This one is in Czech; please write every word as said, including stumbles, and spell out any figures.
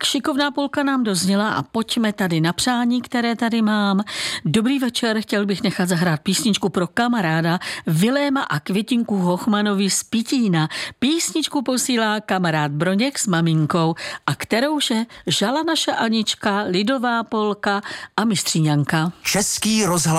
šikovná polka nám dozněla a pojďme tady na přání, které tady mám. Dobrý večer, chtěl bych nechat zahrát písničku pro kamaráda Viléma a Květinku Hochmanovi z Pitína. Písničku posílá kamarád Broněk s maminkou, a kterouže žala naše Anička, lidová polka a mistříňanka. Český rozhlas